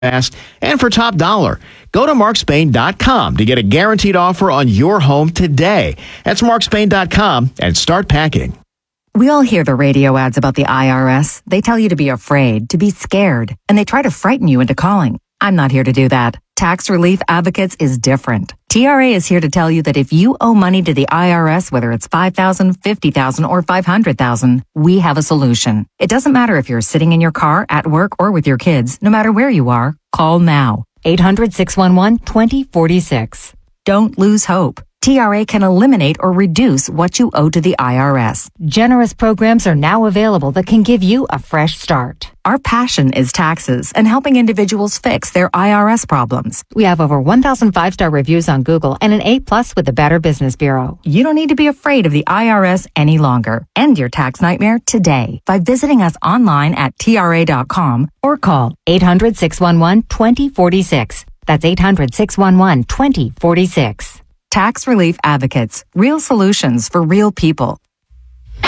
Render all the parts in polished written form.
fast and for top dollar. Go to markspain.com to get a guaranteed offer on your home today. That's markspain.com and start packing. We all hear the radio ads about the IRS. They tell you to be afraid, to be scared, and they try to frighten you into calling. I'm not here to do that. Tax Relief Advocates is different. TRA is here to tell you that if you owe money to the IRS, whether it's $5,000, $50,000, or $500,000, we have a solution. It doesn't matter if you're sitting in your car, at work, or with your kids. No matter where you are, call now. 800-611-2046. Don't lose hope. TRA can eliminate or reduce what you owe to the IRS. Generous programs are now available that can give you a fresh start. Our passion is taxes and helping individuals fix their IRS problems. We have over 1,000 5-star reviews on Google and an A+ with the Better Business Bureau. You don't need to be afraid of the IRS any longer. End your tax nightmare today by visiting us online at TRA.com or call 800-611-2046. That's 800-611-2046. Tax Relief Advocates. Real solutions for real people. We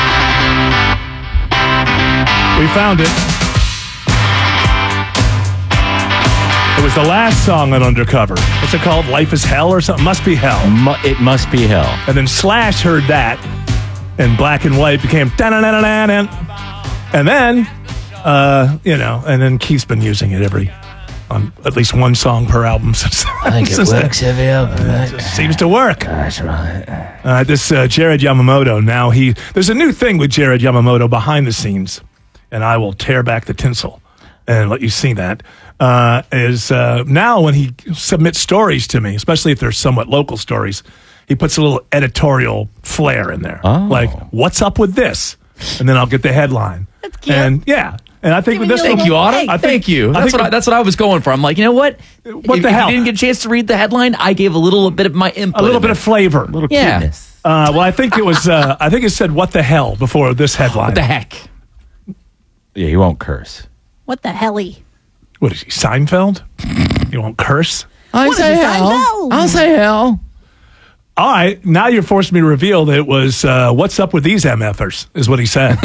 found it. It was the last song on Undercover. What's it called? Life is Hell or something? Must be Hell. It must be hell. And then Slash heard that, and Black and White became da-na-na-na-na-na. And then, and then Keith's been using it on at least one song per album. I think it works every album. It seems to work. That's right. This Jared Yamamoto, now there's a new thing with Jared Yamamoto behind the scenes, and I will tear back the tinsel and let you see that, is now when he submits stories to me, especially if they're somewhat local stories, he puts a little editorial flair in there. Oh. Like, what's up with this? And then I'll get the headline. That's cute. And yeah. And I think with this one, Thank you, Autumn. Thank you. That's what I was going for. I'm like, you know what? What if the hell? you didn't get a chance to read the headline, I gave a little bit of my input. A little bit of flavor. A little Yeah. cuteness. Well, I think it was. I think it said "What the hell" before this headline. What the heck? Yeah, he won't curse. What the helly? What is he, Seinfeld? You won't curse? What is this, Seinfeld? I'll say hell. All right, now you're forcing me to reveal that it was "What's up with these MFers?" is what he said.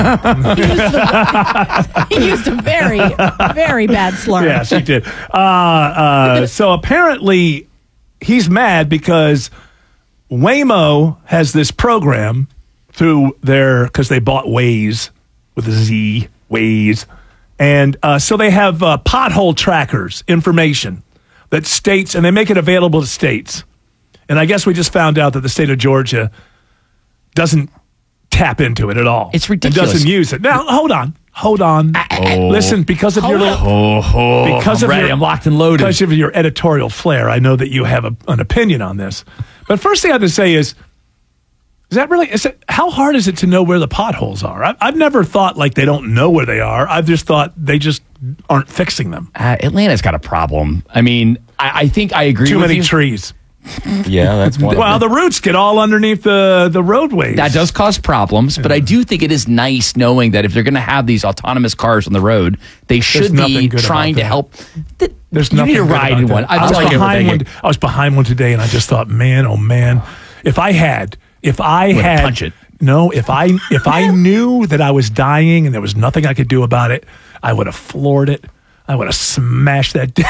He used a very, very bad slur. Yes, he did. So apparently, he's mad because Waymo has this program because they bought Waze with a Z, Waze. And so they have pothole trackers information that states, and they make it available to states. And I guess we just found out that the state of Georgia doesn't tap into it at all. It's ridiculous. It doesn't use it. Now, hold on. Listen, because of your I'm locked and loaded. Because of your editorial flair, I know that you have an opinion on this. But first thing I have to say is how hard is it to know where the potholes are? I've never thought like they don't know where they are. I've just thought they just aren't fixing them. Atlanta's got a problem. I mean, I think I agree Too with many you. trees. Yeah, that's one. Well, the roots get all underneath the roadways. That does cause problems, but I do think it is nice knowing that if they're going to have these autonomous cars on the road, they should be trying to help. There's you nothing need to good ride about in one. that. I was behind one today, and I just thought, man, oh man, if I punch it. No, if I knew that I was dying and there was nothing I could do about it, I would have floored it. I would have smashed that down.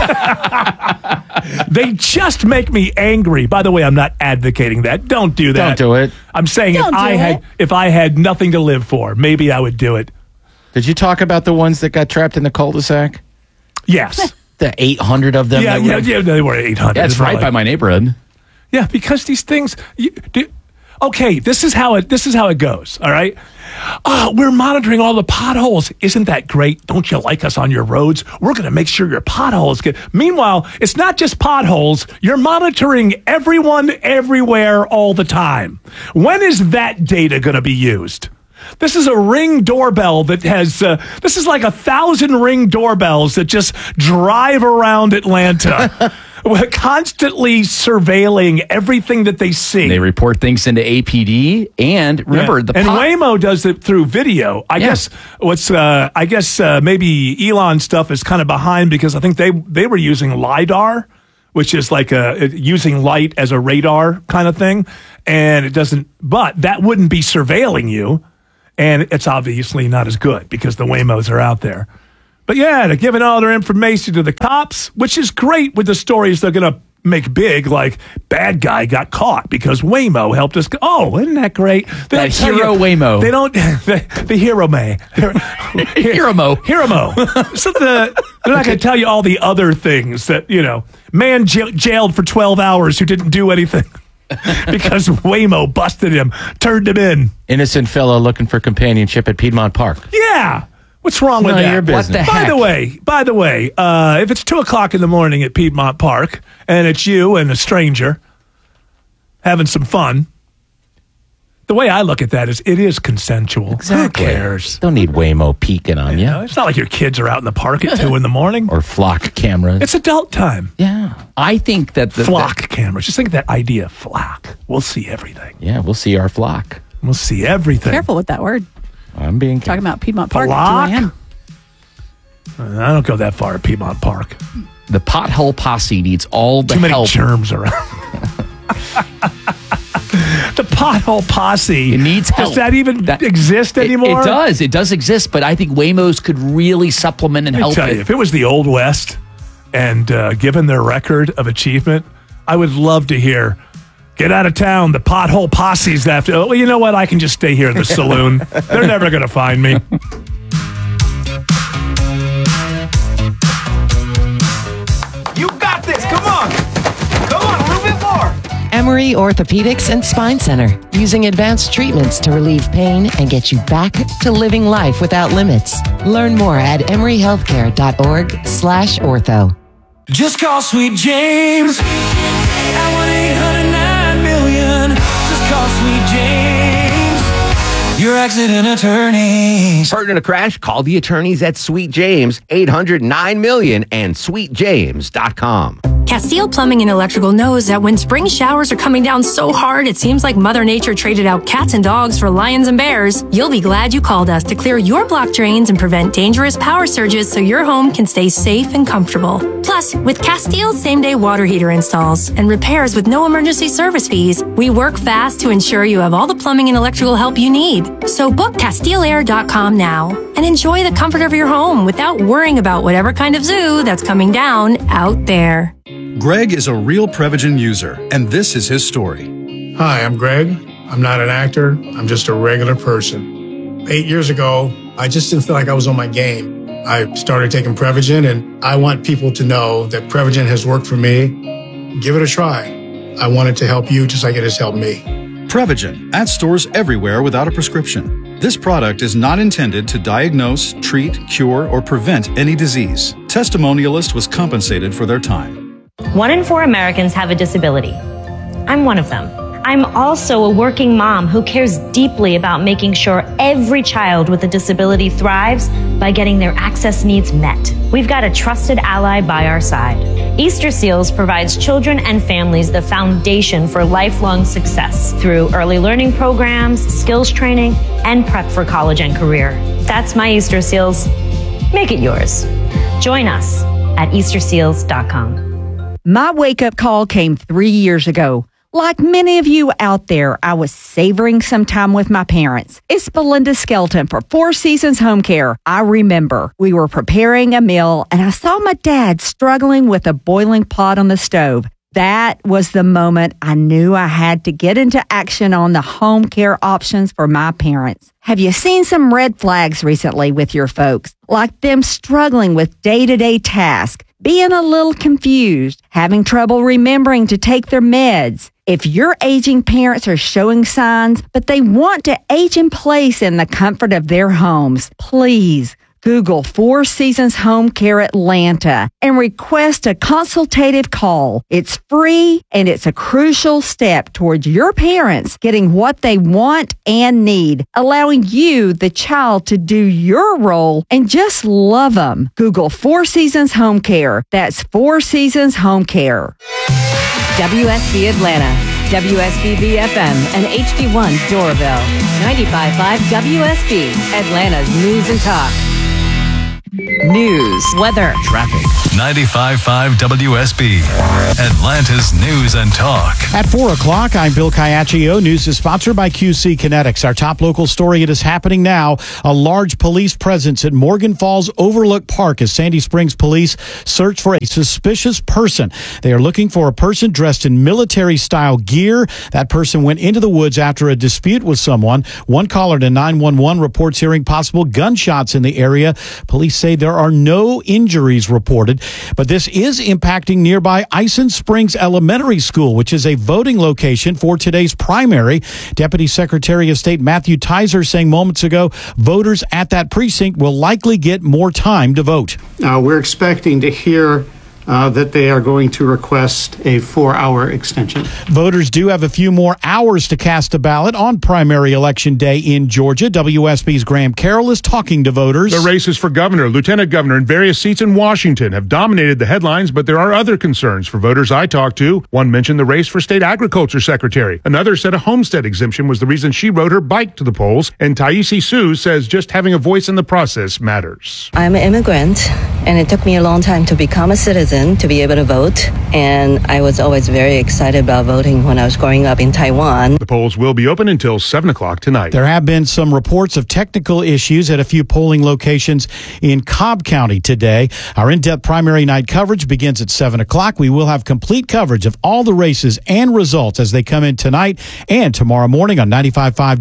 They just make me angry. By the way, I'm not advocating that. Don't do that. Don't do it. I'm saying if I had nothing to live for, maybe I would do it. Did you talk about the ones that got trapped in the cul-de-sac? Yes. The 800 of them? Yeah, they were 800. That's right by my neighborhood. Yeah, because these things. Okay, this is how it goes. All right. We're monitoring all the potholes. Isn't that great? Don't you like us on your roads? We're going to make sure your potholes get. Meanwhile, it's not just potholes. You're monitoring everyone, everywhere, all the time. When is that data going to be used? This is a Ring doorbell that has. This is like 1,000 Ring doorbells that just drive around Atlanta. Constantly surveilling everything that they see. They report things into APD, and remember Waymo does it through video. I guess maybe Elon stuff is kind of behind because I think they were using LiDAR, which is like using light as a radar kind of thing, and it doesn't. But that wouldn't be surveilling you, and it's obviously not as good because the Waymos are out there. But yeah, they're giving all their information to the cops, which is great with the stories they're going to make big, like bad guy got caught because Waymo helped us. Oh, isn't that great? That hero Waymo. They don't, the hero May. Hero-mo. So they're not going to tell you all the other things that, man jailed for 12 hours who didn't do anything. Because Waymo busted him, turned him in. Innocent fellow looking for companionship at Piedmont Park. Yeah. What's wrong with that? Your business. What the heck? By the way, if it's 2:00 in the morning at Piedmont Park and it's you and a stranger having some fun, the way I look at that is it is consensual. Exactly. Who cares? Don't need Waymo peeking on you. It's not like your kids are out in the park at 2 in the morning. Or flock cameras. It's adult time. Yeah. I think that Flock cameras. Just think of that idea, flock. We'll see everything. Yeah, we'll see our flock. We'll see everything. Careful with that word. I'm being Talking about Piedmont Park Block? at 2 a.m. I don't go that far at Piedmont Park. the pothole posse needs all the Too many help. germs around. The pothole posse. It needs help. Does that even exist anymore? It does. It does exist, but I think Waymos could really supplement and Let me help tell it. you, if it was the Old West and given their record of achievement, I would love to hear, get out of town, the pothole posse's after. Well, you know what? I can just stay here in the saloon. They're never going to find me. You got this. Come on. Come on, a little bit more. Emory Orthopedics and Spine Center, using advanced treatments to relieve pain and get you back to living life without limits. Learn more at emoryhealthcare.org/ortho. Just call Sweet James at 1-800-9-million. Just call Sweet James, your accident attorneys. Hurt in a crash? Call the attorneys at Sweet James, 800-9-million and sweetjames.com. Castile Plumbing and Electrical knows that when spring showers are coming down so hard, it seems like Mother Nature traded out cats and dogs for lions and bears. You'll be glad you called us to clear your block drains and prevent dangerous power surges so your home can stay safe and comfortable. Plus, with Castile's same-day water heater installs and repairs with no emergency service fees, we work fast to ensure you have all the plumbing and electrical help you need. So book CastileAir.com now and enjoy the comfort of your home without worrying about whatever kind of zoo that's coming down out there. Greg is a real Prevagen user, and this is his story. Hi, I'm Greg. I'm not an actor. I'm just a regular person. 8 years ago, I just didn't feel like I was on my game. I started taking Prevagen, and I want people to know that Prevagen has worked for me. Give it a try. I want it to help you just like it has helped me. Prevagen, at stores everywhere without a prescription. This product is not intended to diagnose, treat, cure, or prevent any disease. Testimonialist was compensated for their time. 1 in 4 Americans have a disability. I'm one of them. I'm also a working mom who cares deeply about making sure every child with a disability thrives by getting their access needs met. We've got a trusted ally by our side. Easter Seals provides children and families the foundation for lifelong success through early learning programs, skills training, and prep for college and career. That's my Easter Seals. Make it yours. Join us at easterseals.com. My wake-up call came 3 years ago. Like many of you out there, I was savoring some time with my parents. It's Belinda Skelton for Four Seasons Home Care. I remember we were preparing a meal and I saw my dad struggling with a boiling pot on the stove. That was the moment I knew I had to get into action on the home care options for my parents. Have you seen some red flags recently with your folks? Like them struggling with day-to-day tasks, being a little confused, having trouble remembering to take their meds. If your aging parents are showing signs, but they want to age in place in the comfort of their homes, please Google Four Seasons Home Care Atlanta and request a consultative call. It's free and it's a crucial step towards your parents getting what they want and need, allowing you, the child, to do your role and just love them. Google Four Seasons Home Care. That's Four Seasons Home Care. WSB Atlanta, WSBB FM, and HD1 Doraville. 95.5 WSB, Atlanta's News and Talk. News, weather, traffic. 95.5 WSB, Atlanta's News and Talk. At 4 o'clock, I'm Bill Caiaccio. News is sponsored by QC Kinetics. Our top local story, it is happening now. A large police presence at Morgan Falls Overlook Park as Sandy Springs police search for a suspicious person. They are looking for a person dressed in military-style gear. That person went into the woods after a dispute with someone. One caller to 911 reports hearing possible gunshots in the area. Police say there are no injuries reported, but this is impacting nearby Ison Springs Elementary School, which is a voting location for today's primary. Deputy Secretary of State Matthew Tizer saying moments ago, voters at that precinct will likely get more time to vote. We're expecting to hear that they are going to request a 4-hour extension. Voters do have a few more hours to cast a ballot on primary election day in Georgia. WSB's Graham Carroll is talking to voters. The races for governor, lieutenant governor, and various seats in Washington have dominated the headlines, but there are other concerns for voters I talked to. One mentioned the race for state agriculture secretary. Another said a homestead exemption was the reason she rode her bike to the polls. And Taisi Sue says just having a voice in the process matters. I'm an immigrant, and it took me a long time to become a citizen, to be able to vote, and I was always very excited about voting when I was growing up in Taiwan. The polls will be open until 7 o'clock tonight. There have been some reports of technical issues at a few polling locations in Cobb County today. Our in-depth primary night coverage begins at 7 o'clock. We will have complete coverage of all the races and results as they come in tonight and tomorrow morning on 95.5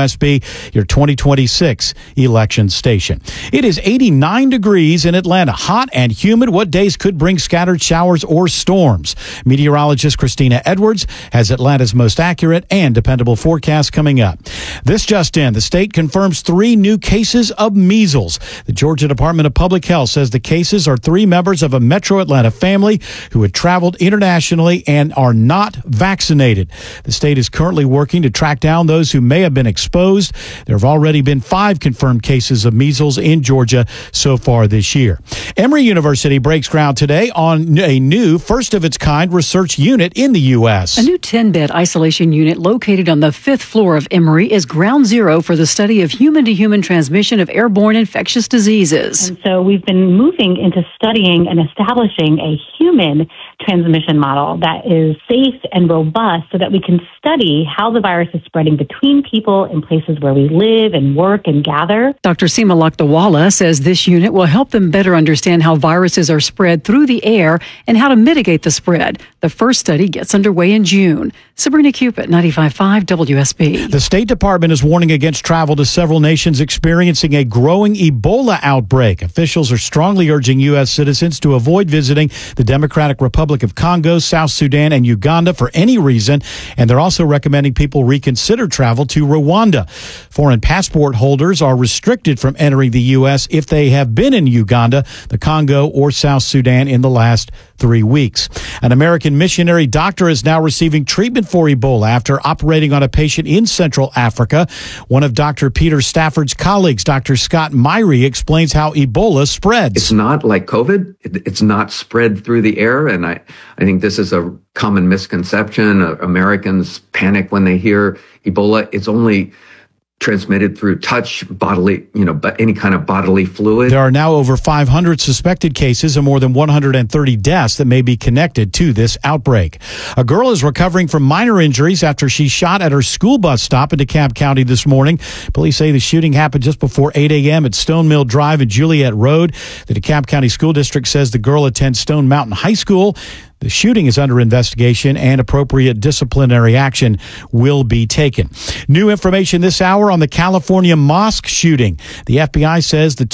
WSB, your 2026 election station. It is 89 degrees in Atlanta, hot and humid. What days could bring scattered showers or storms? Meteorologist Christina Edwards has Atlanta's most accurate and dependable forecast coming up. This just in, the state confirms 3 new cases of measles. The Georgia Department of Public Health says the cases are 3 members of a Metro Atlanta family who had traveled internationally and are not vaccinated. The state is currently working to track down those who may have been exposed. There have already been 5 confirmed cases of measles in Georgia so far this year. Emory University breaks ground today on a new first-of-its-kind research unit in the U.S. A new 10-bed isolation unit located on the 5th floor of Emory is ground zero for the study of human-to-human transmission of airborne infectious diseases. And so we've been moving into studying and establishing a human transmission model that is safe and robust so that we can study how the virus is spreading between people in places where we live and work and gather. Dr. Seema Lakdawala says this unit will help them better understand how viruses are spread through the air and how to mitigate the spread. The first study gets underway in June. Sabrina Cupid, 95.5 WSB. The State Department is warning against travel to several nations experiencing a growing Ebola outbreak. Officials are strongly urging U.S. citizens to avoid visiting the Democratic Republic of Congo, South Sudan, and Uganda for any reason, and they're also recommending people reconsider travel to Rwanda. Foreign passport holders are restricted from entering the U.S. if they have been in Uganda, the Congo, or South Sudan in the last 3 weeks. An American missionary doctor is now receiving treatment for Ebola after operating on a patient in Central Africa. One of Dr. Peter Stafford's colleagues, Dr. Scott Myrie, explains how Ebola spreads. It's not like COVID. It's not spread through the air. And I think this is a common misconception. Americans panic when they hear Ebola. It's only transmitted through touch, bodily, but any kind of bodily fluid. There are now over 500 suspected cases and more than 130 deaths that may be connected to this outbreak. A girl is recovering from minor injuries after she shot at her school bus stop in DeKalb County this morning. Police say the shooting happened just before 8 a.m. at Stone Mill Drive and Juliet Road. The DeKalb County School District says the girl attends Stone Mountain High School. The shooting is under investigation and appropriate disciplinary action will be taken. New information this hour on the California mosque shooting. The FBI says the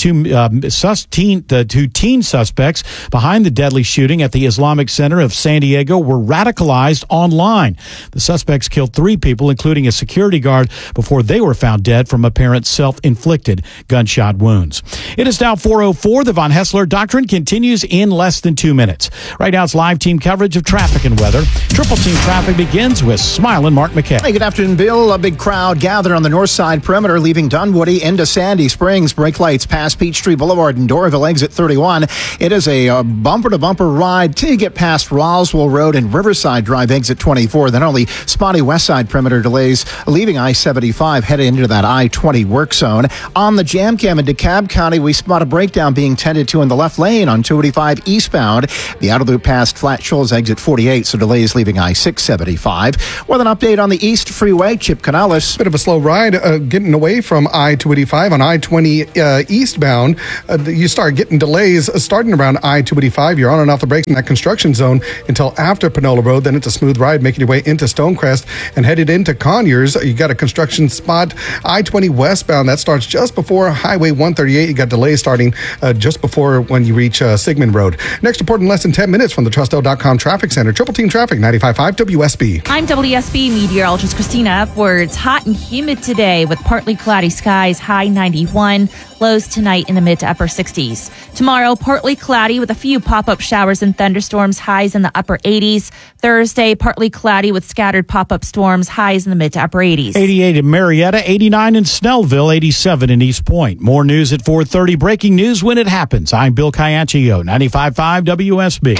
two teen suspects behind the deadly shooting at the Islamic Center of San Diego were radicalized online. The suspects killed 3 people, including a security guard, before they were found dead from apparent self-inflicted gunshot wounds. It is now 4:04. The Von Hessler Doctrine continues in less than 2 minutes. Right now it's live team Team coverage of traffic and weather. Triple Team traffic begins with Smile and Mark McKay. Hey, good afternoon, Bill. A big crowd gathered on the north side perimeter, leaving Dunwoody into Sandy Springs. Brake lights past Peachtree Boulevard and Doraville exit 31. It is a bumper-to-bumper ride till you get past Roswell Road and Riverside Drive exit 24. Then only spotty west side perimeter delays, leaving I-75 headed into that I-20 work zone. On the jam cam in DeKalb County, we spot a breakdown being tended to in the left lane on 285 eastbound. The outer loop past Flat Shoals exit 48, so delays leaving I-675. With an update on the East Freeway, Chip Canales. Bit of a slow ride getting away from I-285 on I-20 eastbound. You start getting delays starting around I-285. You're on and off the brakes in that construction zone until after Panola Road. Then it's a smooth ride making your way into Stonecrest and headed into Conyers. You got a construction spot I-20 westbound. That starts just before Highway 138. You got delays starting just before when you reach Sigmund Road. Next report in less than 10 minutes from the Trusto.com Traffic Center. Triple Team Traffic, 95.5 WSB. I'm WSB meteorologist Christina Upwards. Hot and humid today with partly cloudy skies, high 91. Lows tonight in the mid to upper 60s. Tomorrow, partly cloudy with a few pop-up showers and thunderstorms, highs in the upper 80s. Thursday, partly cloudy with scattered pop-up storms, highs in the mid to upper 80s. 88 in Marietta, 89 in Snellville, 87 in East Point. More news at 4:30. Breaking news when it happens. I'm Bill Caiaccio, 95.5 WSB.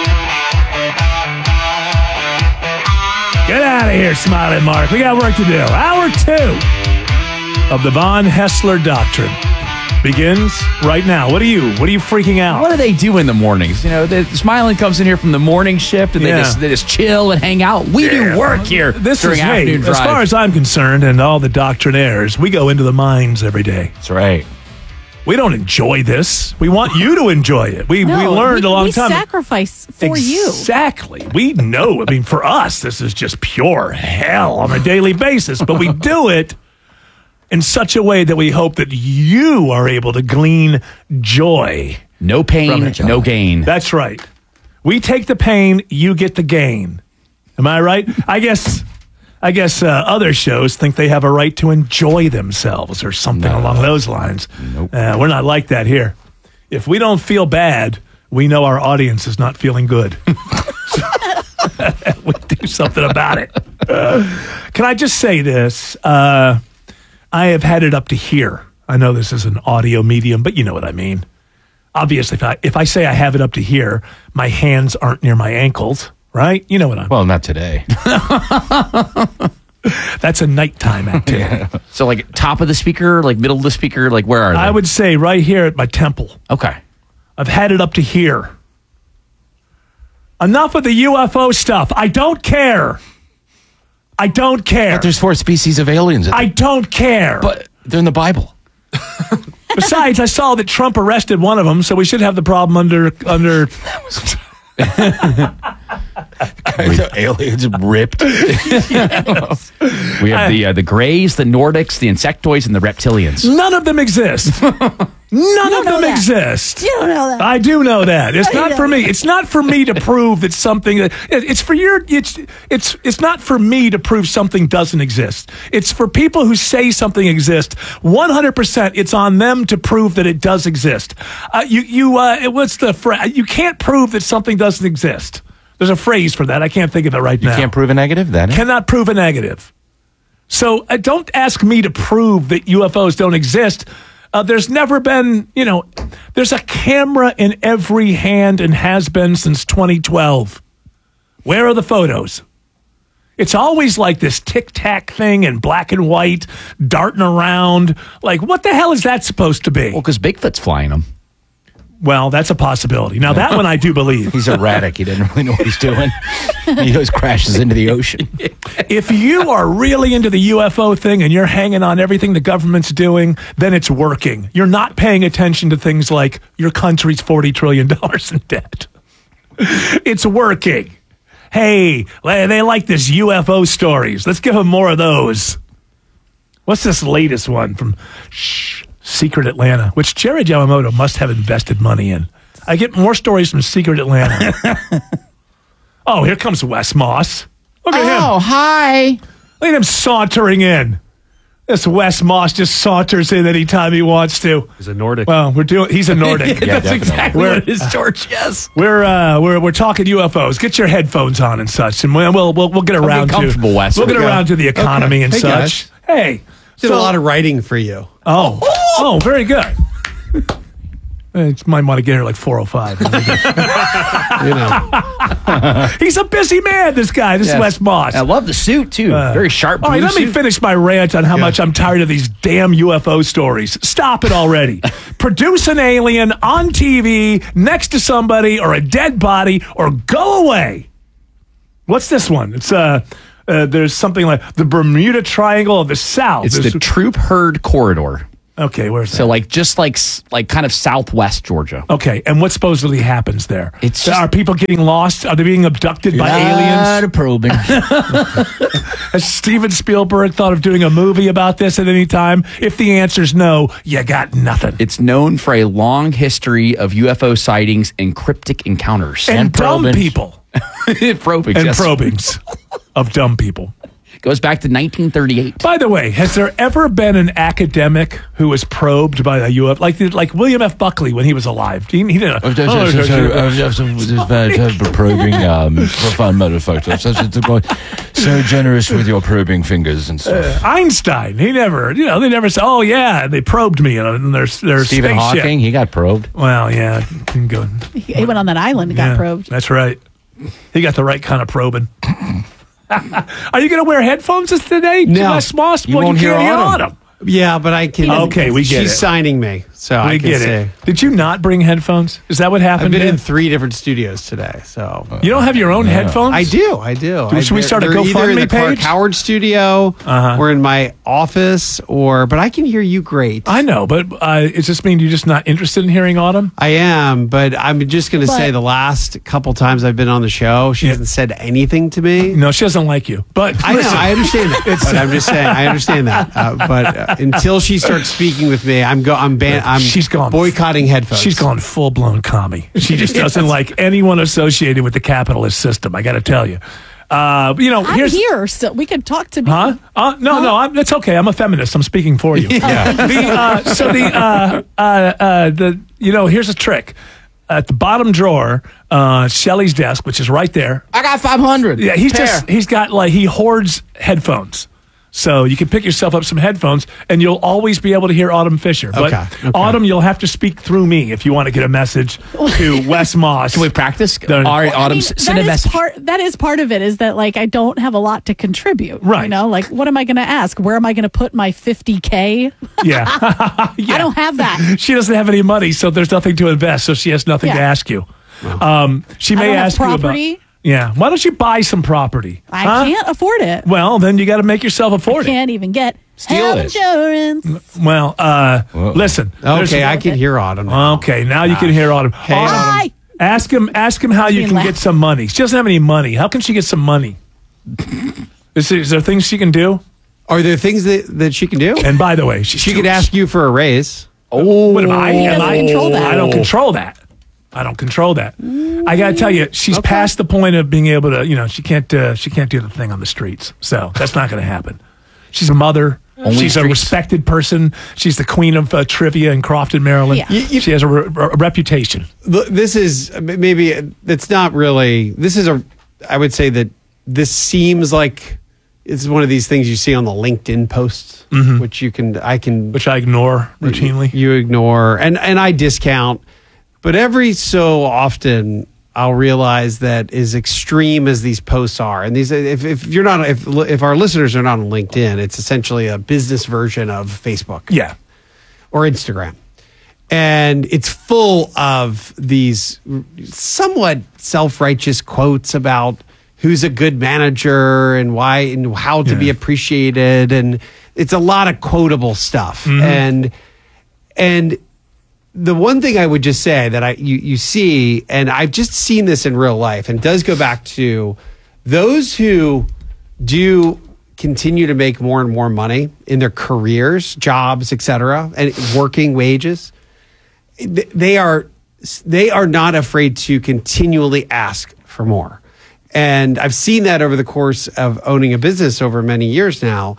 Get out of here, Smiling Mark. We got work to do. Hour 2 of the Von Haessler Doctrine begins right now. What are you freaking out? What do they do in the mornings? You know, Smiling comes in here from the morning shift and they just chill and hang out. We do work here during afternoon drive. As far as I'm concerned, and all the doctrinaires, we go into the mines every day. That's right. We don't enjoy this. We want you to enjoy it. We learned a long time. We sacrifice for you. Exactly. We know. I mean, for us, this is just pure hell on a daily basis, but we do it in such a way that we hope that you are able to glean joy. No pain, no gain. That's right. We take the pain, you get the gain. Am I right? I guess other shows think they have a right to enjoy themselves or something along those lines. Nope. We're not like that here. If we don't feel bad, we know our audience is not feeling good. We do something about it. Can I just say this? I have had it up to here. I know this is an audio medium, but you know what I mean. Obviously, if I say I have it up to here, my hands aren't near my ankles, right? You know what I mean. Well, not today. That's a nighttime activity. Yeah. So like top of the speaker, like middle of the speaker, like where are they? I would say right here at my temple. Okay. I've had it up to here. Enough of the UFO stuff. I don't care. I don't care. But there's 4 species of aliens. I don't care. But they're in the Bible. Besides, I saw that Trump arrested one of them, so we should have the problem under. Aliens ripped. Yes. We have the Greys, the Nordics, the Insectoids, and the Reptilians. None of them exist. None of them exist. You don't know that. I do know that. It's not for me. It's not for me to prove that something. It's for your. It's not for me to prove something doesn't exist. It's for people who say something exists. 100%. It's on them to prove that it does exist. What's the phrase? You can't prove that something doesn't exist. There's a phrase for that. I can't think of it right now. You can't prove a negative, then? Cannot prove a negative. So don't ask me to prove that UFOs don't exist. There's never been, there's a camera in every hand and has been since 2012. Where are the photos? It's always like this tic-tac thing in black and white, darting around. Like, what the hell is that supposed to be? Well, because Bigfoot's flying them. Well, that's a possibility. Now, that one I do believe. He's erratic. He doesn't really know what he's doing. He always crashes into the ocean. If you are really into the UFO thing and you're hanging on everything the government's doing, then it's working. You're not paying attention to things like your country's $40 trillion in debt. It's working. Hey, they like this UFO stories. Let's give them more of those. What's this latest one from Secret Atlanta, which Jared Yamamoto must have invested money in? I get more stories from Secret Atlanta. Oh, here comes Wes Moss. Look at him. Oh, hi. Look at him sauntering in. This Wes Moss just saunters in anytime he wants to. He's a Nordic. Well, he's a Nordic. Yeah, that's exactly what it is, George. Yes. We're talking UFOs. Get your headphones on and such, and we'll get around comfortable, Wes. We'll get around to the economy and Hey, such. guys. Hey, Did a lot of writing for you. Oh, very good. Might want to get here like 4:05. He's a busy man, this guy, this Wes Moss. I love the suit, too. Very sharp All right, blue let me suit. finish my rant on how much I'm tired of these damn UFO stories. Stop it already. Produce an alien on TV next to somebody or a dead body or go away. What's this one? It's there's something like the Bermuda Triangle of the South. It's the Troop Herd Corridor. Okay, where's that? So just like kind of southwest Georgia. Okay, and what supposedly happens there? It's Are people getting lost? Are they being abducted by aliens? Probing. Has Steven Spielberg thought of doing a movie about this at any time? If the answer's no, you got nothing. It's known for a long history of UFO sightings and cryptic encounters. And dumb people. Probings. And yes. probings of dumb people. Goes back to 1938. By the way, has there ever been an academic who was probed by a UFO, like William F. Buckley when he was alive? He didn't. Probing profound matter factor. So generous with your probing fingers and stuff. Einstein, they never said, "Oh yeah, they probed me." And their Stephen spaceship. Hawking, he got probed. Well, yeah, can go. He went on that island and got probed. That's right. He got the right kind of probing. Are you going to wear headphones today? No. Wes Moss? You Well, won't you hear can't hear Autumn. Autumn. Yeah, but I can. Okay, we get it. She's signing me, so I We can get say. it. Did you not bring headphones? Is that what happened? I've been Dan? in 3 different studios today, so You don't have your own headphones? I do. Should we start a They're either in GoFundMe the Clark page? Howard studio, or in my office, but I can hear you great. I know, but does this mean you're just not interested in hearing Autumn? I am, but I'm just going to But- say the last couple times I've been on the show, she hasn't said anything to me. No, she doesn't like you. But I know, listen, I understand that. But I'm just saying, I understand that. But until she starts speaking with me, I'm she's gone boycotting headphones. She's gone full blown commie. She just doesn't like anyone associated with the capitalist system. I got to tell you. I'm here's here still. We could talk to me. No, it's okay. I'm a feminist. I'm speaking for you. Here's a trick. At the bottom drawer, Shelly's desk, which is right there. I got 500. Yeah, he hoards headphones. So you can pick yourself up some headphones, and you'll always be able to hear Autumn Fisher. But Okay. Autumn, you'll have to speak through me if you want to get a message to Wes Moss. Can we practice? All right, Autumn, send a message. That is part of it, is that like I don't have a lot to contribute. Right. You know, like what am I going to ask? Where am I going to put my $50K? Yeah. I don't have that. She doesn't have any money, so there's nothing to invest, so she has nothing to ask you. She may I don't have ask you about... property. Yeah. Why don't you buy some property? I can't afford it. Well, then you got to make yourself afford I it. can't even get Steal health it. insurance. Well, listen. Okay, I can hear Autumn now. Okay, now you can hear Autumn. Hey, Autumn, ask him how you can get some money. She doesn't have any money. How can she get some money? Is there things she can do? Are there things that she can do? And by the way, she could ask you for a raise. Oh, what am I? He doesn't control that. I don't control that. I don't control that. I got to tell you, she's past the point of being able to. She can't do the thing on the streets. So that's not going to happen. She's a mother. She's a respected person. She's the queen of trivia in Crofton, Maryland. Yeah. She has a reputation. This is maybe it's not really. This is I would say that this seems like it's one of these things you see on the LinkedIn posts, which which I ignore routinely. You ignore, and I discount. But every so often, I'll realize that as extreme as these posts are, and these, if our listeners are not on LinkedIn, it's essentially a business version of Facebook, or Instagram, and it's full of these somewhat self-righteous quotes about who's a good manager and why and how to be appreciated, and it's a lot of quotable stuff, and. The one thing I would just say that you see, and I've just seen this in real life, and it does go back to those who do continue to make more and more money in their careers, jobs, etc., and working wages. They are not afraid to continually ask for more, and I've seen that over the course of owning a business over many years now.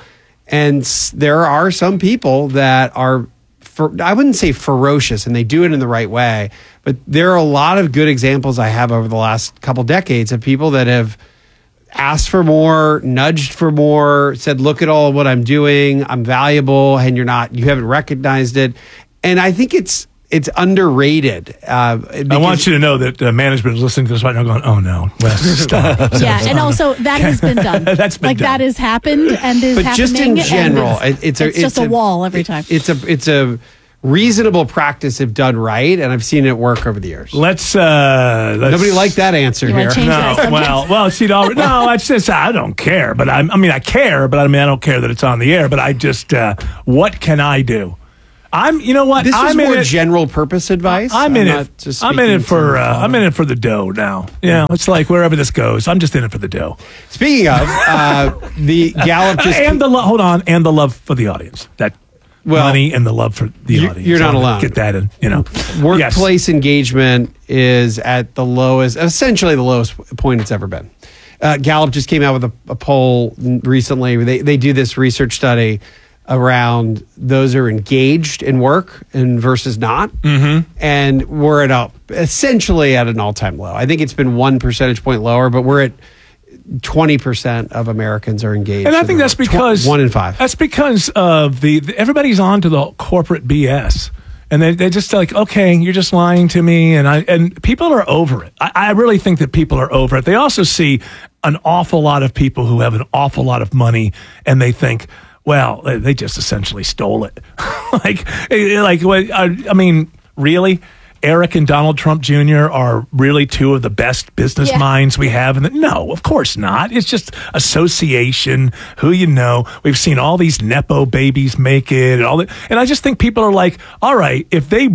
And there are some people that are, I wouldn't say ferocious, and they do it in the right way, but there are a lot of good examples I have over the last couple decades of people that have asked for more, nudged for more, said, look at all of what I'm doing, I'm valuable, and you haven't recognized it. And I think it's underrated. I want you to know that management is listening to this right now going, oh no, Wes, stop. Yeah, and also that has been done. That's been done. That has happened and is but happening. Just in general, it's just a wall every time. It's a reasonable practice if done right, and I've seen it work over the years. Let's nobody liked that answer here. Well, see, no, it's just I don't care, but I care, but I don't care that it's on the air. But I just, what can I do? You know what? This is more general purpose advice. I'm in it for the dough now. Yeah, it's like wherever this goes, I'm just in it for the dough. Speaking of the Gallup, and the love for the audience. Money and the love for the audience. You're not alone. Get that in. Workplace engagement is at essentially the lowest point it's ever been. Gallup just came out with a poll recently. They do this research study around those who are engaged in work and versus not. Mm-hmm. And we're essentially at an all-time low. I think it's been 1 percentage point lower, but we're at 20% of Americans are engaged. And I think that's because 1 in 5. That's because of everybody's on to the corporate BS. And they're just like, okay, you're just lying to me. And people are over it. I really think that people are over it. They also see an awful lot of people who have an awful lot of money, and they think, well, they just essentially stole it. Really? Eric and Donald Trump Jr. are really two of the best business minds we have. No, of course not. It's just association, who you know. We've seen all these Nepo babies make it and all that. And I just think people are like, all right, if their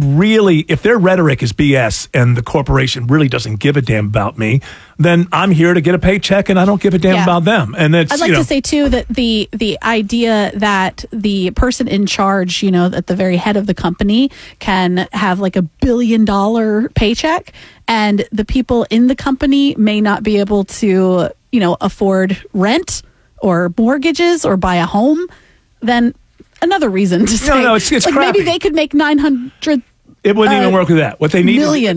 rhetoric is BS and the corporation really doesn't give a damn about me, then I'm here to get a paycheck and I don't give a damn about them. And I'd like to say too that the idea that the person in charge, at the very head of the company can have like $1 billion paycheck, and the people in the company may not be able to, afford rent or mortgages or buy a home, then another reason to say, it's crappy. Maybe they could make 900. It wouldn't even work with that. What they need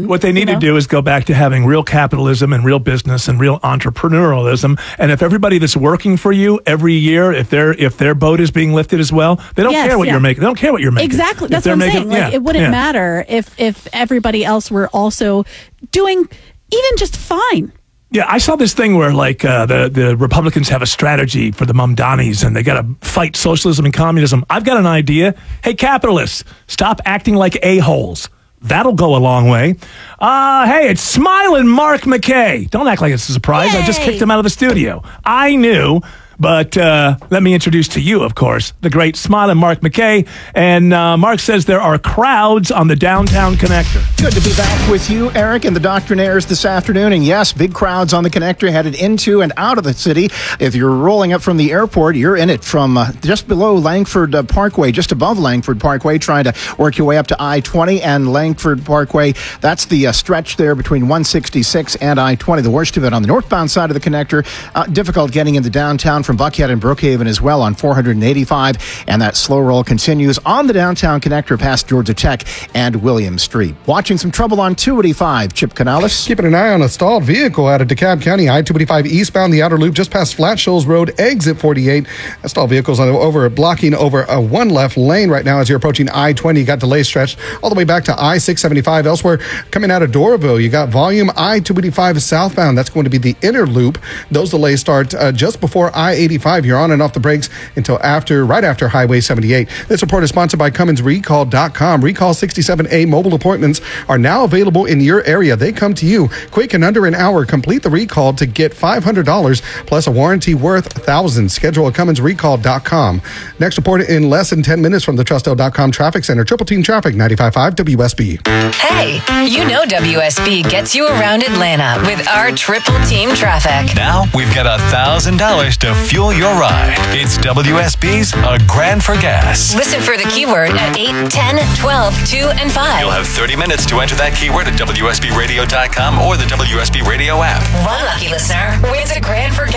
to do is go back to having real capitalism and real business and real entrepreneurialism. And if everybody that's working for you every year, if their boat is being lifted as well, they don't care what you're making. They don't care what you're making. Exactly. That's what I'm saying. It wouldn't matter if everybody else were also doing even just fine. Yeah, I saw this thing where the Republicans have a strategy for the Mamdanis and they got to fight socialism and communism. I've got an idea. Hey, capitalists, stop acting like a-holes. That'll go a long way. Hey, it's Smiling Mark McKay. Don't act like it's a surprise. Yay. I just kicked him out of the studio. I knew. But let me introduce to you, of course, the great Smiling Mark McKay. And Mark says there are crowds on the downtown connector. Good to be back with you, Eric, and the Doctrinaires this afternoon. And yes, big crowds on the connector headed into and out of the city. If you're rolling up from the airport, you're in it from just below Langford Parkway, just above Langford Parkway, trying to work your way up to I-20 and Langford Parkway. That's the stretch there between 166 and I-20, the worst of it on the northbound side of the connector. Difficult getting into downtown from Buckhead and Brookhaven as well on 485, and that slow roll continues on the downtown connector past Georgia Tech and Williams Street. Watching some trouble on 285, Chip Canales. Keeping an eye on a stalled vehicle out of DeKalb County, I-285 eastbound, the outer loop just past Flat Shoals Road, exit 48. That stalled vehicle's blocking over a one left lane right now as you're approaching I-20. You got delays stretched all the way back to I-675. Elsewhere, coming out of Doraville, you got volume I-285 southbound. That's going to be the inner loop. Those delays start just before I-85. You're on and off the brakes until right after Highway 78. This report is sponsored by CummonsRecall.com. Recall 67A mobile appointments are now available in your area. They come to you quick and under an hour. Complete the recall to get $500 plus a warranty worth thousands. Schedule at CummonsRecall.com. Next report in less than 10 minutes from the Trustel.com Traffic Center. Triple Team Traffic, 95.5 WSB. Hey, you know WSB gets you around Atlanta with our Triple Team Traffic. Now we've got $1,000 to fuel your ride. It's WSB's A Grand for Gas. Listen for the keyword at 8, 10, 12, 2, and 5. You'll have 30 minutes to enter that keyword at WSBRadio.com or the WSB Radio app. One lucky listener wins $1 grand for gas.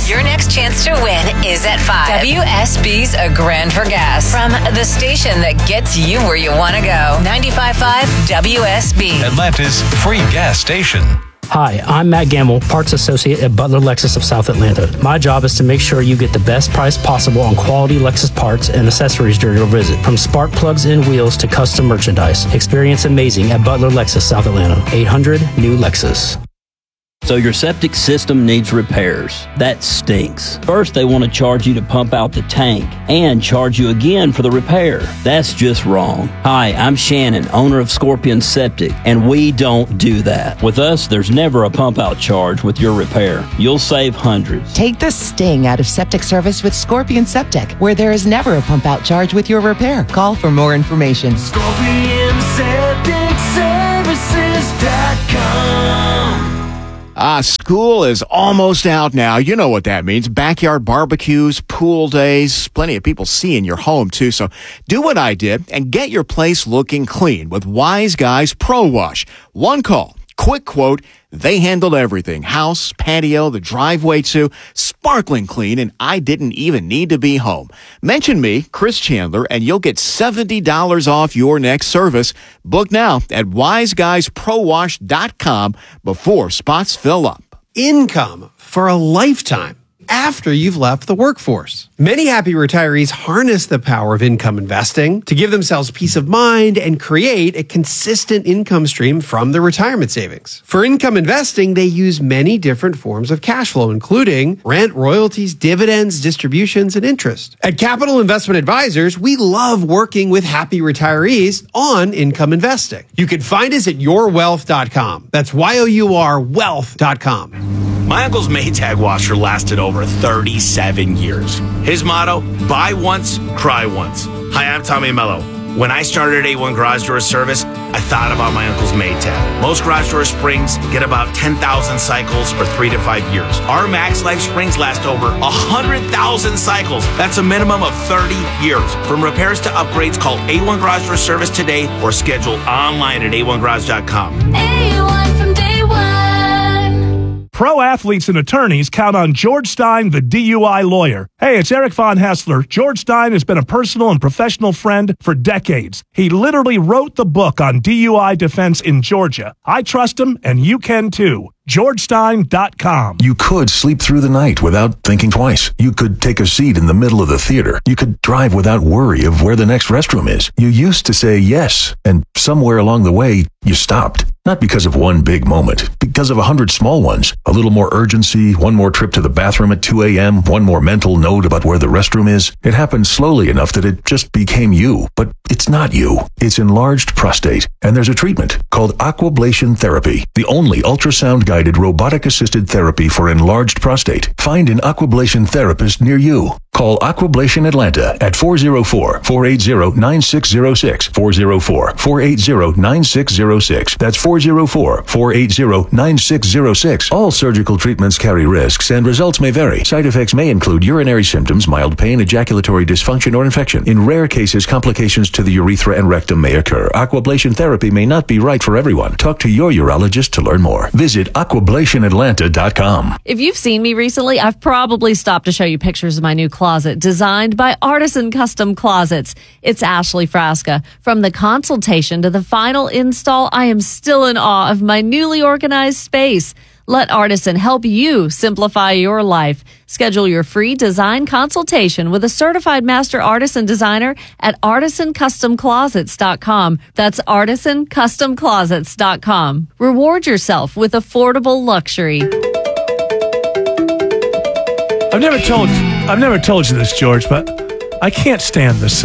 Your next chance to win is at 5. WSB's A Grand for Gas. From the station that gets you where you want to go. 95.5 WSB. Atlanta's free gas station. Hi, I'm Matt Gamble, parts associate at Butler Lexus of South Atlanta. My job is to make sure you get the best price possible on quality Lexus parts and accessories during your visit. From spark plugs and wheels to custom merchandise. Experience amazing at Butler Lexus South Atlanta. 800 New Lexus. So your septic system needs repairs. That stinks. First, they want to charge you to pump out the tank and charge you again for the repair. That's just wrong. Hi, I'm Shannon, owner of Scorpion Septic, and we don't do that. With us, there's never a pump out charge with your repair. You'll save hundreds. Take the sting out of septic service with Scorpion Septic, where there is never a pump out charge with your repair. Call for more information. ScorpionSepticServices.com. School is almost out now. You know what that means. Backyard barbecues, pool days, plenty of people seeing your home too. So do what I did and get your place looking clean with Wise Guys Pro Wash. One call. Quick quote, they handled everything. House, patio, the driveway too. Sparkling clean, and I didn't even need to be home. Mention me, Chris Chandler, and you'll get $70 off your next service. Book now at wiseguysprowash.com before spots fill up. Income for a lifetime after you've left the workforce. Many happy retirees harness the power of income investing to give themselves peace of mind and create a consistent income stream from their retirement savings. For income investing, they use many different forms of cash flow, including rent, royalties, dividends, distributions, and interest. At Capital Investment Advisors, we love working with happy retirees on income investing. You can find us at yourwealth.com. That's YOUR wealth.com. My uncle's Maytag washer lasted over 37 years. His motto, buy once, cry once. Hi, I'm Tommy Mello. When I started A1 Garage Door Service, I thought about my uncle's Maytag. Most garage door springs get about 10,000 cycles or 3 to 5 years. Our Max Life springs last over 100,000 cycles. That's a minimum of 30 years. From repairs to upgrades, call A1 Garage Door Service today or schedule online at a1garage.com. A1 from day one. Pro athletes and attorneys count on George Stein, the DUI lawyer. Hey, it's Eric Von Hessler. George Stein has been a personal and professional friend for decades. He literally wrote the book on DUI defense in Georgia. I trust him, and you can too. GeorgeStein.com. You could sleep through the night without thinking twice. You could take a seat in the middle of the theater. You could drive without worry of where the next restroom is. You used to say yes, and somewhere along the way, you stopped. Not because of one big moment, because of 100 small ones. A little more urgency, one more trip to the bathroom at 2 a.m., one more mental note about where the restroom is. It happened slowly enough that it just became you. But it's not you. It's enlarged prostate. And there's a treatment called Aquablation Therapy, the only ultrasound-guided robotic-assisted therapy for enlarged prostate. Find an Aquablation therapist near you. Call Aquablation Atlanta at 404-480-9606. 404-480-9606. That's 404-480-9606. All surgical treatments carry risks and results may vary. Side effects may include urinary symptoms, mild pain, ejaculatory dysfunction, or infection. In rare cases, complications to the urethra and rectum may occur. Aquablation therapy may not be right for everyone. Talk to your urologist to learn more. Visit aquablationatlanta.com. If you've seen me recently, I've probably stopped to show you pictures of my new closet designed by Artisan Custom Closets. It's Ashley Frasca. From the consultation to the final install, I am still in awe of my newly organized space. Let Artisan help you simplify your life. Schedule your free design consultation with a certified master artisan designer at artisancustomclosets.com. That's artisancustomclosets.com. Reward yourself with affordable luxury. I've never told you this, George, but I can't stand this.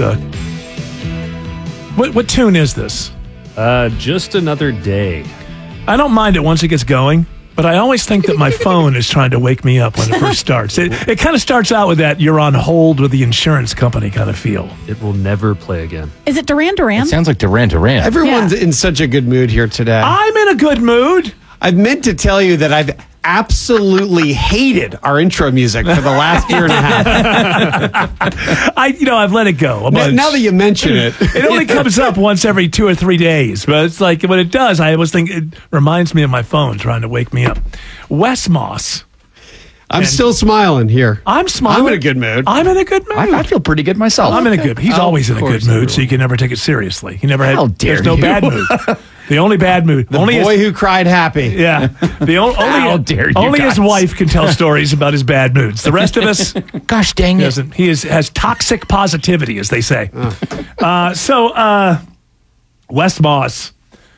What tune is this? Just Another Day. I don't mind it once it gets going, but I always think that my phone is trying to wake me up when it first starts. It kind of starts out with that you're on hold with the insurance company kind of feel. It will never play again. Is it Duran Duran? It sounds like Duran Duran. Everyone's in such a good mood here today. I'm in a good mood. I've meant to tell you that I've absolutely hated our intro music for the last year and a half. I've let it go. Now that you mention it. It only comes up once every 2 or 3 days, but it's like when it does, I always think it reminds me of my phone trying to wake me up. Wes Moss. I'm still smiling here. I'm smiling. I'm in a good mood. I'm in a good mood. I feel pretty good myself. I'm in a good. He's always in a good mood, so you can never take it seriously. He never had. How dare there's no you. bad mood. The only bad mood. The boy who cried happy. Yeah. How dare you only his guys. wife can tell stories about his bad moods. The rest of us, gosh dang it. doesn't. He has toxic positivity, as they say. Wes Moss,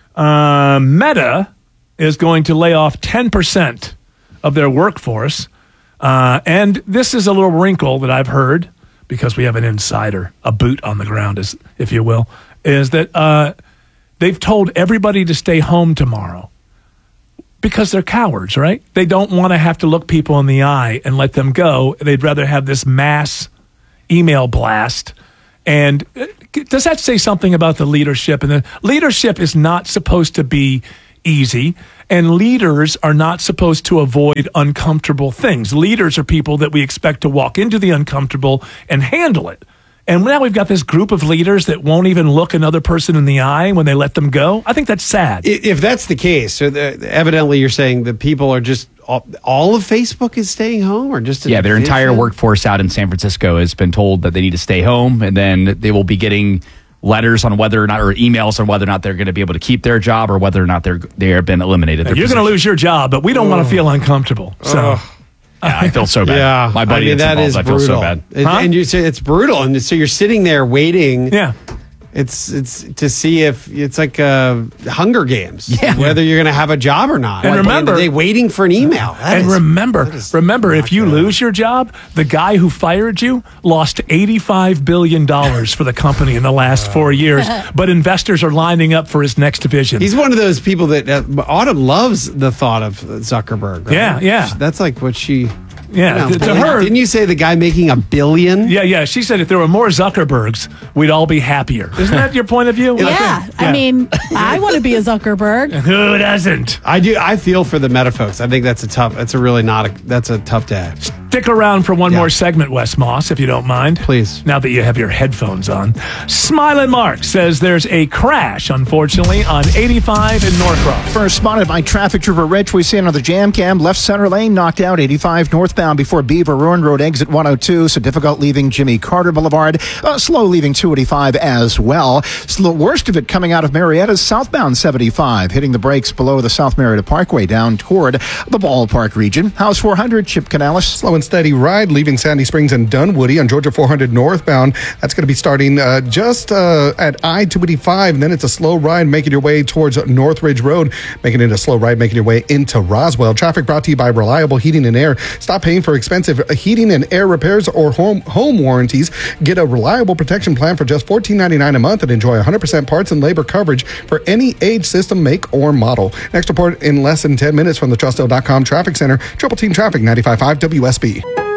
Meta is going to lay off 10% of their workforce. And this is a little wrinkle that I've heard, because we have an insider, a boot on the ground, if you will, is that they've told everybody to stay home tomorrow because they're cowards, right? They don't want to have to look people in the eye and let them go. They'd rather have this mass email blast. And does that say something about the leadership? And the leadership is not supposed to be easy, and leaders are not supposed to avoid uncomfortable things. Leaders are people that we expect to walk into the uncomfortable and handle it. And now we've got this group of leaders that won't even look another person in the eye when they let them go. I think that's sad. If that's the case, so evidently you're saying the people are just all of Facebook is staying home, or just their entire workforce out in San Francisco has been told that they need to stay home, and then they will be getting letters on whether or not, or emails on whether or not they're going to be able to keep their job, or whether or not they have been eliminated. You're going to lose your job, but we don't want to feel uncomfortable. So. Yeah, I feel so bad. Yeah, my buddy that is I feel brutal. so bad. And you say it's brutal, and so you're sitting there waiting. Yeah, it's to see if it's like Hunger Games, whether you're going to have a job or not. And remember, they waiting for an email. Remember, if you lose your job, the guy who fired you lost $85 billion for the company in the last 4 years. But investors are lining up for his next division. He's one of those people that Autumn loves the thought of Zuckerberg. Right? Yeah. That's like what she. Yeah, to her. Didn't you say the guy making $1 billion? Yeah. She said if there were more Zuckerbergs, we'd all be happier. Isn't that your point of view? Yeah. I mean, I want to be a Zuckerberg. Who doesn't? I do. I feel for the Meta folks. I think that's a tough day. Stick around for one more segment, Wes Moss, if you don't mind. Please. Now that you have your headphones on. Smilin' Mark says there's a crash, unfortunately, on 85 in Norcross. First spotted by traffic trooper Rich. We see another jam cam. Left center lane knocked out 85 northbound before Beaver Ruin Road exit 102. So difficult leaving Jimmy Carter Boulevard. Slow leaving 285 as well. The worst of it coming out of Marietta southbound 75. Hitting the brakes below the South Marietta Parkway down toward the ballpark region. House 400, Chip Canales. Slow and steady ride leaving Sandy Springs and Dunwoody on Georgia 400 northbound. That's going to be starting just at I-285, and then it's a slow ride making your way towards Northridge Road, making it a slow ride making your way into Roswell. Traffic brought to you by Reliable Heating and Air. Stop paying for expensive heating and air repairs or home warranties. Get a reliable protection plan for just $14.99 a month and enjoy 100% parts and labor coverage for any age, system, make, or model. Next report in less than 10 minutes from the Trustdale.com Traffic Center. Triple Team Traffic 95.5 WSB.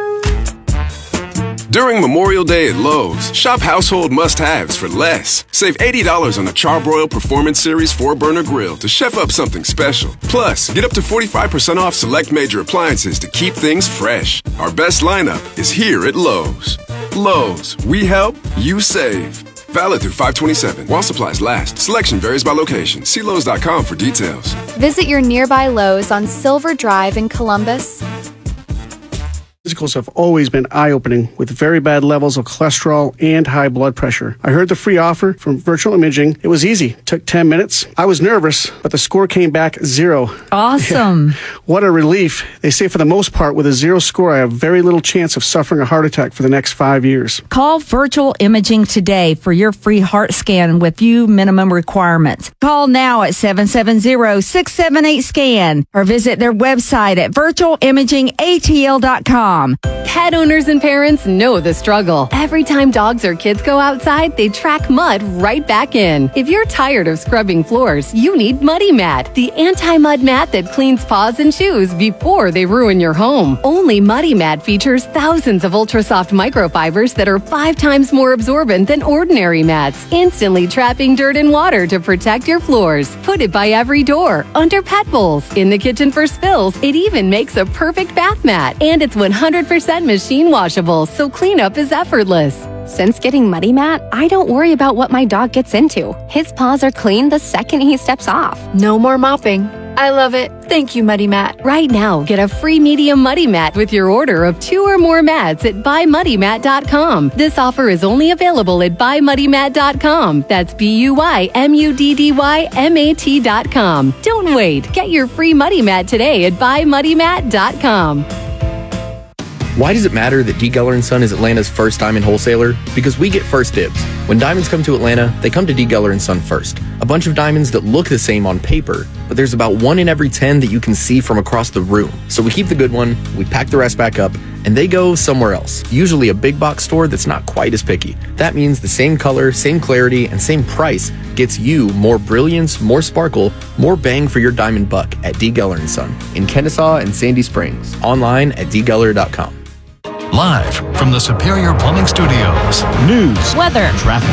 During Memorial Day at Lowe's, shop household must-haves for less. Save $80 on a Charbroil Performance Series 4-burner grill to chef up something special. Plus, get up to 45% off select major appliances to keep things fresh. Our best lineup is here at Lowe's. Lowe's, we help, you save. Valid through 5/27 while supplies last. Selection varies by location. See Lowe's.com for details. Visit your nearby Lowe's on Silver Drive in Columbus. Physicals have always been eye-opening with very bad levels of cholesterol and high blood pressure. I heard the free offer from Virtual Imaging. It was easy. Took 10 minutes. I was nervous, but the score came back 0. Awesome. Yeah. What a relief. They say for the most part, with a 0 score, I have very little chance of suffering a heart attack for the next 5 years. Call Virtual Imaging today for your free heart scan with few minimum requirements. Call now at 770-678-SCAN or visit their website at virtualimagingatl.com. Pet owners and parents know the struggle. Every time dogs or kids go outside, they track mud right back in. If you're tired of scrubbing floors, you need Muddy Mat, the anti-mud mat that cleans paws and shoes before they ruin your home. Only Muddy Mat features thousands of ultra-soft microfibers that are 5 times more absorbent than ordinary mats, instantly trapping dirt and water to protect your floors. Put it by every door, under pet bowls, in the kitchen for spills. It even makes a perfect bath mat, and it's 100% machine washable, so cleanup is effortless. Since getting Muddy Mat, I don't worry about what my dog gets into. His paws are clean the second he steps off. No more mopping. I love it. Thank you, Muddy Mat. Right now, get a free medium Muddy Mat with your order of 2 or more mats at buymuddymat.com. This offer is only available at buymuddymat.com. That's BUYMUDDYMAT.com. Don't wait. Get your free Muddy Mat today at buymuddymat.com. Why does it matter that D. Geller & Son is Atlanta's first diamond wholesaler? Because we get first dibs. When diamonds come to Atlanta, they come to D. Geller & Son first. A bunch of diamonds that look the same on paper, but there's about 1 in every 10 that you can see from across the room. So we keep the good one, we pack the rest back up, and they go somewhere else, usually a big box store that's not quite as picky. That means the same color, same clarity, and same price gets you more brilliance, more sparkle, more bang for your diamond buck at D. Geller & Son in Kennesaw and Sandy Springs. Online at dgeller.com. Live from the Superior Plumbing Studios. News, weather, traffic.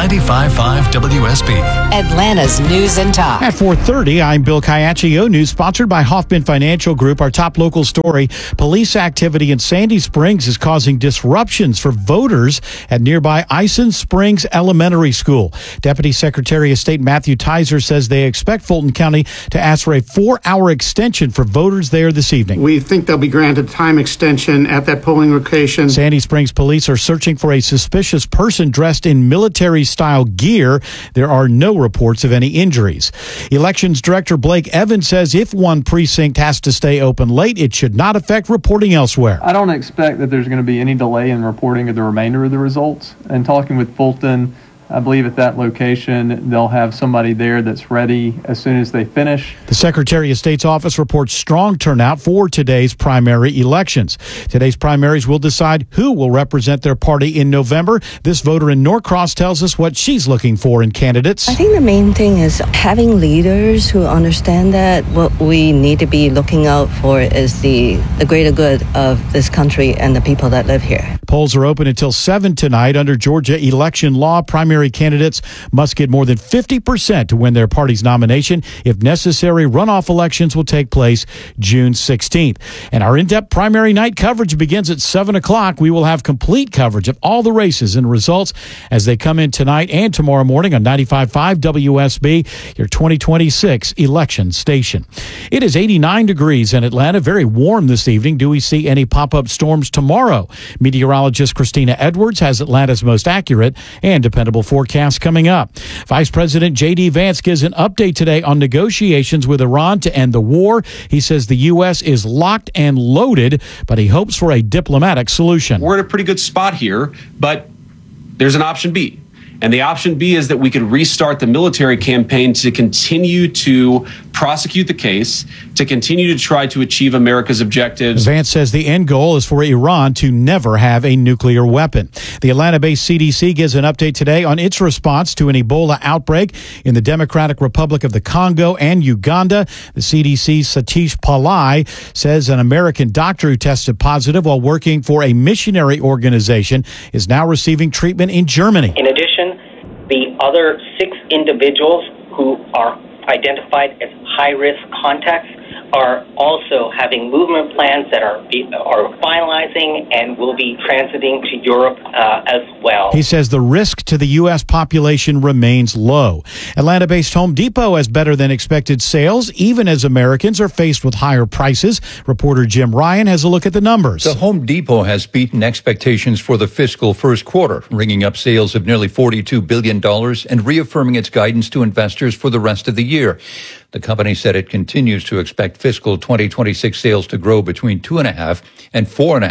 95.5 WSB. Atlanta's News and Talk. At 4:30, I'm Bill Caiaccio. News sponsored by Hoffman Financial Group. Our top local story, police activity in Sandy Springs is causing disruptions for voters at nearby Ison Springs Elementary School. Deputy Secretary of State Matthew Tizer says they expect Fulton County to ask for a 4-hour extension for voters there this evening. We think they'll be granted time extension at that polling location. Sandy Springs police are searching for a suspicious person dressed in military-style gear. There are no reports of any injuries. Elections Director Blake Evans says if one precinct has to stay open late, it should not affect reporting elsewhere. I don't expect that there's going to be any delay in reporting of the remainder of the results. And talking with Fulton, I believe at that location, they'll have somebody there that's ready as soon as they finish. The Secretary of State's office reports strong turnout for today's primary elections. Today's primaries will decide who will represent their party in November. This voter in Norcross tells us what she's looking for in candidates. I think the main thing is having leaders who understand that what we need to be looking out for is the greater good of this country and the people that live here. Polls are open until 7 tonight. Under Georgia election law, primary candidates must get more than 50% to win their party's nomination. If necessary, runoff elections will take place June 16th. And our in-depth primary night coverage begins at 7 o'clock. We will have complete coverage of all the races and results as they come in tonight and tomorrow morning on 95.5 WSB, your 2026 election station. It is 89 degrees in Atlanta, very warm this evening. Do we see any pop-up storms tomorrow? Meteorologist Christina Edwards has Atlanta's most accurate and dependable forecast coming up. Vice President J.D. Vance gives an update today on negotiations with Iran to end the war. He says the U.S. is locked and loaded, but he hopes for a diplomatic solution. We're in a pretty good spot here, but there's an option B. And the option B is that we could restart the military campaign to continue to prosecute the case, to continue to try to achieve America's objectives. Vance says the end goal is for Iran to never have a nuclear weapon. The Atlanta-based CDC gives an update today on its response to an Ebola outbreak in the Democratic Republic of the Congo and Uganda. The CDC's Satish Pillai says an American doctor who tested positive while working for a missionary organization is now receiving treatment in Germany. In addition, the other 6 individuals who are identified as high-risk contacts are also having movement plans that are finalizing and will be transiting to Europe as well. He says the risk to the U.S. population remains low. Atlanta-based Home Depot has better than expected sales, even as Americans are faced with higher prices. Reporter Jim Ryan has a look at the numbers. The Home Depot has beaten expectations for the fiscal first quarter, ringing up sales of nearly $42 billion and reaffirming its guidance to investors for the rest of the year. The company said it continues to expect fiscal 2026 sales to grow between 2.5% and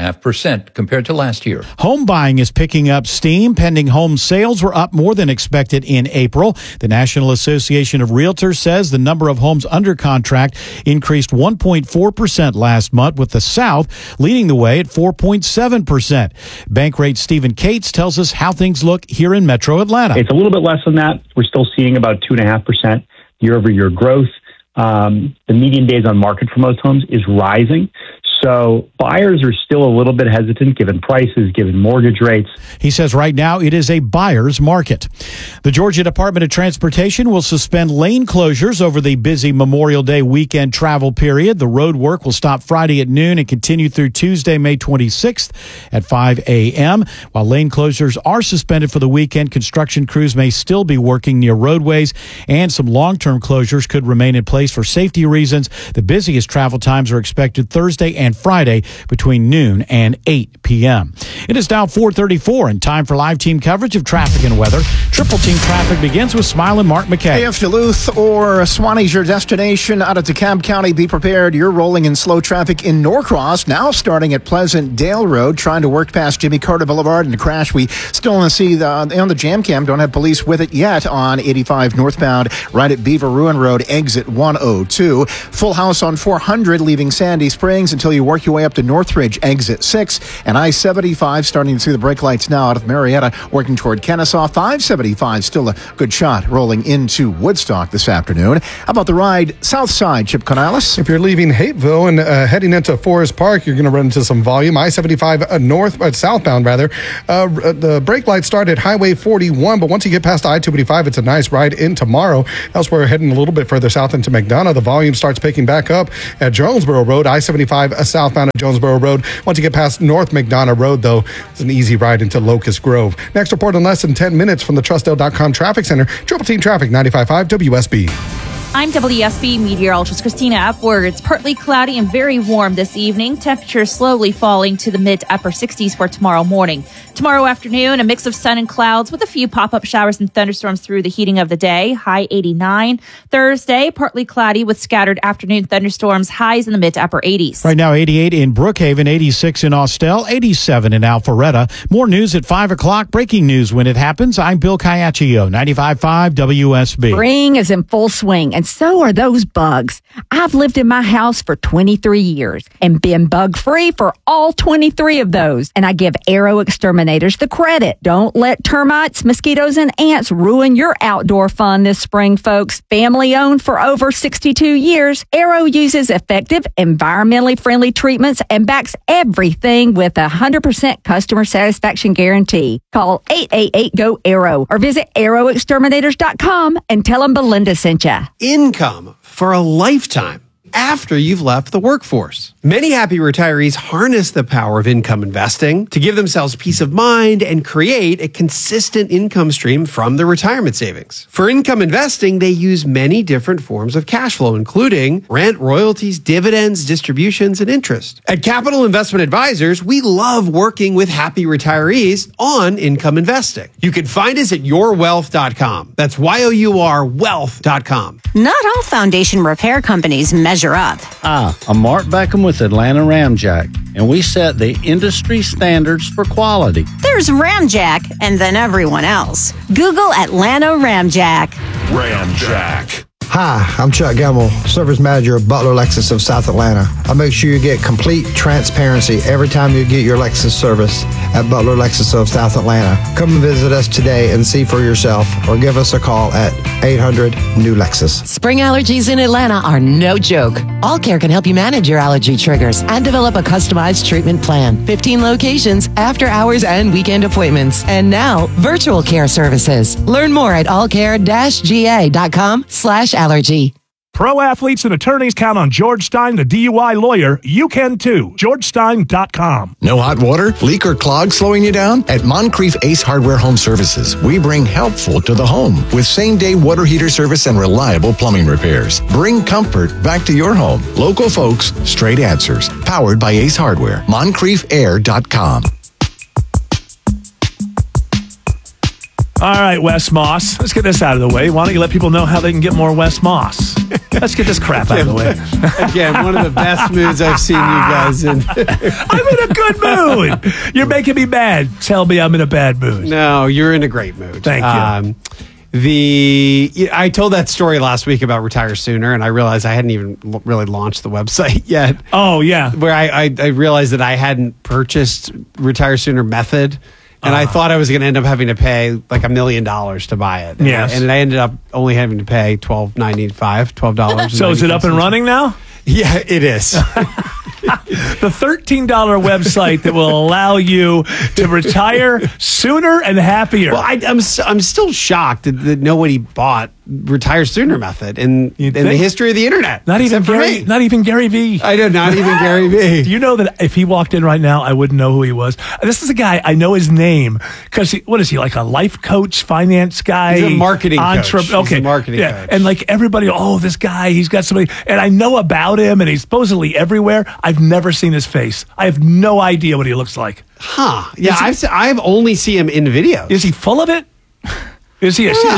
4.5% compared to last year. Home buying is picking up steam. Pending home sales were up more than expected in April. The National Association of Realtors says the number of homes under contract increased 1.4% last month, with the South leading the way at 4.7%. Bankrate Stephen Cates tells us how things look here in Metro Atlanta. It's a little bit less than that. We're still seeing about 2.5% year-over-year growth. The median days on market for most homes is rising. So buyers are still a little bit hesitant given prices, given mortgage rates. He says right now it is a buyer's market. The Georgia Department of Transportation will suspend lane closures over the busy Memorial Day weekend travel period. The road work will stop Friday at noon and continue through Tuesday, May 26th at 5 a.m. While lane closures are suspended for the weekend, construction crews may still be working near roadways, and some long-term closures could remain in place for safety reasons. The busiest travel times are expected Thursday and Friday between noon and 8 p.m. It is now 4:34 and time for live team coverage of traffic and weather. Triple team traffic begins with Smile and Mark McKay. If Duluth or Swanee's your destination out of DeKalb County, be prepared. You're rolling in slow traffic in Norcross, now starting at Pleasant Dale Road, trying to work past Jimmy Carter Boulevard and crash. We still don't see on the jam cam, don't have police with it yet on 85 northbound, right at Beaver Ruin Road, exit 102. Full house on 400, leaving Sandy Springs until you work your way up to Northridge, exit 6. And I-75 starting to see the brake lights now out of Marietta, working toward Kennesaw. 575 still a good shot rolling into Woodstock this afternoon. How about the ride south side, Chip Canales? If you're leaving Hapeville and heading into Forest Park, you're going to run into some volume. I-75 southbound, the brake lights start at Highway 41, but once you get past I-285, it's a nice ride in tomorrow. Elsewhere, heading a little bit further south into McDonough, the volume starts picking back up at Jonesboro Road. I-75 southbound at Jonesboro Road. Once you get past North McDonough Road, though, it's an easy ride into Locust Grove. Next report in less than 10 minutes from the Trustdale.com Traffic Center. Triple Team Traffic, 95.5 WSB. I'm WSB meteorologist Christina Upwards. Partly cloudy and very warm this evening. Temperatures slowly falling to the mid to upper 60s for tomorrow morning. Tomorrow afternoon, a mix of sun and clouds with a few pop-up showers and thunderstorms through the heating of the day. High 89. Thursday, partly cloudy with scattered afternoon thunderstorms. Highs in the mid to upper 80s. Right now, 88 in Brookhaven, 86 in Austell, 87 in Alpharetta. More news at 5 o'clock. Breaking news when it happens. I'm Bill Caiaccio, 95.5 WSB. Spring is in full swing, and so are those bugs. I've lived in my house for 23 years and been bug-free for all 23 of those. And I give Arrow Exterminators the credit. Don't let termites, mosquitoes, and ants ruin your outdoor fun this spring, folks. Family-owned for over 62 years, Arrow uses effective, environmentally friendly treatments and backs everything with a 100% customer satisfaction guarantee. Call 888-GO-ARROW or visit arrowexterminators.com and tell them Belinda sent you. Income for a lifetime after you've left the workforce. Many happy retirees harness the power of income investing to give themselves peace of mind and create a consistent income stream from their retirement savings. For income investing, they use many different forms of cash flow, including rent, royalties, dividends, distributions, and interest. At Capital Investment Advisors, we love working with happy retirees on income investing. You can find us at yourwealth.com. That's YOUR wealth.com. Not all foundation repair companies measure up. Hi, I'm Mark Beckham with Atlanta Ramjack, and we set the industry standards for quality. There's Ramjack and then everyone else. Google Atlanta Ramjack. Ramjack. Hi, I'm Chuck Gemmel, Service Manager of Butler Lexus of South Atlanta. I make sure you get complete transparency every time you get your Lexus service at Butler Lexus of South Atlanta. Come and visit us today and see for yourself, or give us a call at 800-NEW-LEXUS. Spring allergies in Atlanta are no joke. All Care can help you manage your allergy triggers and develop a customized treatment plan. 15 locations, after hours and weekend appointments. And now, virtual care services. Learn more at allcare-ga.com/allergy. Pro athletes and attorneys count on George Stein, the DUI lawyer. You can too. GeorgeStein.com. No hot water, leak, or clog slowing you down? At Moncrief Ace Hardware Home Services, we bring helpful to the home with same-day water heater service and reliable plumbing repairs. Bring comfort back to your home. Local folks, straight answers. Powered by Ace Hardware. MoncriefAir.com. All right, Wes Moss. Let's get this out of the way. Why don't you let people know how they can get more Wes Moss? Let's get this crap out of the way. Again, one of the best moods I've seen you guys in. I'm in a good mood. You're making me mad. Tell me I'm in a bad mood. No, you're in a great mood. Thank you. I told that story last week about Retire Sooner, and I realized I hadn't even really launched the website yet. Oh, yeah. Where I realized that I hadn't purchased Retire Sooner Method. And I thought I was going to end up having to pay like $1 million to buy it. Yes. And I ended up only having to pay $12.95. So is it up and running now? Yeah, it is. The $13 website that will allow you to retire sooner and happier. Well, I'm still shocked that nobody bought Retire Sooner Method in the history of the internet. Not even Gary Vee. I know, not even Gary Vee. Do you know that if he walked in right now, I wouldn't know who he was? This is a guy, I know his name, because what is he, like a life coach, finance guy? He's a marketing coach. Okay. He's a marketing coach. And like everybody, this guy, he's got somebody, and I know about him, and he's supposedly everywhere. I've never seen his face. I have no idea what he looks like. Huh. Yeah, I've only seen him in videos. Is he full of it? I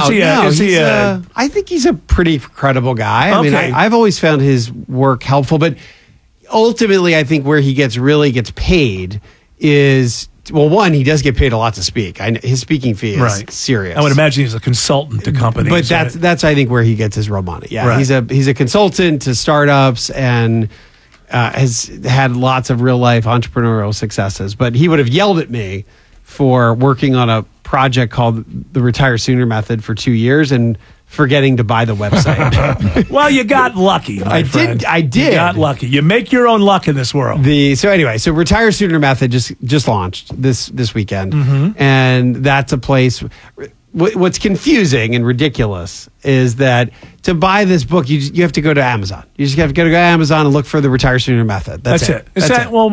think he's a pretty credible guy. I mean, Okay. I've always found his work helpful, but ultimately, I think where he really gets paid is, well, one, he does get paid a lot to speak. His speaking fee is serious. I would imagine he's a consultant to companies. But that's I think where he gets his real money. Yeah, Right. he's a consultant to startups and has had lots of real life entrepreneurial successes. But he would have yelled at me for working on a project called the Retire Sooner Method for 2 years and forgetting to buy the website. Well, you got lucky. My friend. I did. You got lucky. You make your own luck in this world. So Retire Sooner Method just launched this weekend, and that's a place. What's confusing and ridiculous is that to buy this book, you have to go to Amazon. You just have to go to Amazon and look for the Retire Sooner Method. That's it. Is that, well,